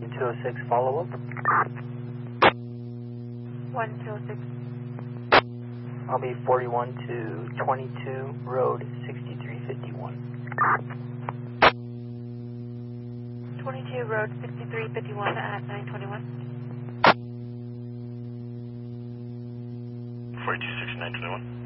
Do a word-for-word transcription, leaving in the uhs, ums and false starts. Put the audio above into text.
two oh six, follow up. one two oh six. I'll be forty-one to twenty-two, road sixty-three fifty-one. twenty-two, road sixty-three fifty-one at nine twenty-one. forty-two six nine twenty-one.